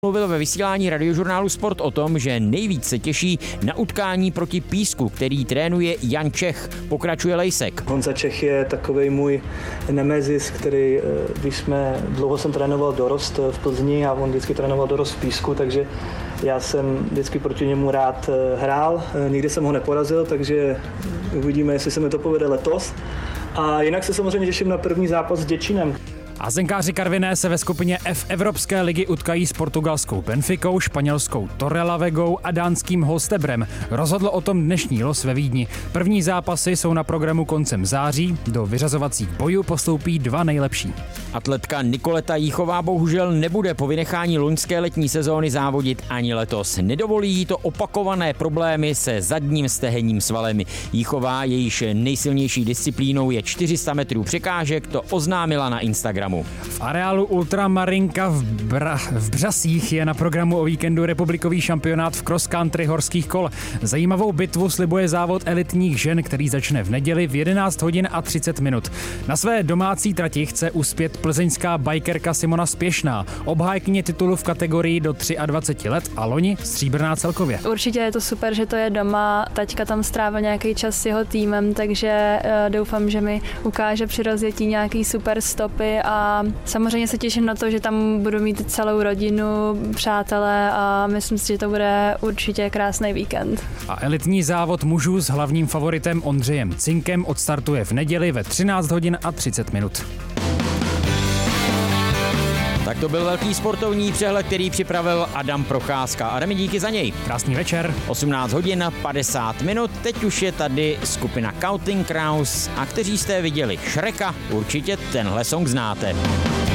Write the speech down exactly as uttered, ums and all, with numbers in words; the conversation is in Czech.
Mluvil ve vysílání radiožurnálu Sport o tom, že nejvíc se těší na utkání proti Písku, který trénuje Jan Čech. Pokračuje Lejsek. Honza Čech je takovej můj nemezis, který, když jsme, dlouho jsem trénoval dorost v Plzni a on vždycky trénoval dorost v Písku, takže já jsem vždycky proti němu rád hrál. Nikdy jsem ho neporazil, takže uvidíme, jestli se mi to povede letos. A jinak se samozřejmě těším na první zápas s Děčínem. Házenkáři Karviné se ve skupině F Evropské ligy utkají s portugalskou Benficou, španělskou Torrelavegou a dánským Holstebrem. Rozhodl o tom dnešní los ve Vídni. První zápasy jsou na programu koncem září, do vyřazovacích bojů postoupí dva nejlepší. Atletka Nikoleta Jíchová bohužel nebude po vynechání loňské letní sezóny závodit ani letos. Nedovolí jí to opakované problémy se zadním stehenním svalem. Jíchová, jejíž nejsilnější disciplínou je čtyři sta metrů překážek, to oznámila na Instagramu. V areálu Ultramarinka v, Bra- v Břasích je na programu o víkendu republikový šampionát v cross country horských kol. Zajímavou bitvu slibuje závod elitních žen, který začne v neděli v jedenáct hodin a třicet minut. Na své domácí trati chce uspět plzeňská bikerka Simona Spěšná, obhájkyně titulu v kategorii do dvacet tři let a loni stříbrná celkově. Určitě je to super, že to je doma. Taťka tam strávil nějaký čas s jeho týmem, takže uh, doufám, že mi ukáže při rozjetí nějaký super stopy a samozřejmě se těším na to, že tam budu mít celou rodinu, přátelé a myslím si, že to bude určitě krásný víkend. A elitní závod mužů s hlavním favoritem Ondřejem Cinkem odstartuje v neděli ve třináct hodin a třicet minut. Tak to byl velký sportovní přehled, který připravil Adam Procházka. Adame, díky za něj. Krásný večer. osmnáct hodin padesát minut, teď už je tady skupina Counting Crows a kteří jste viděli Shreka, určitě tenhle song znáte.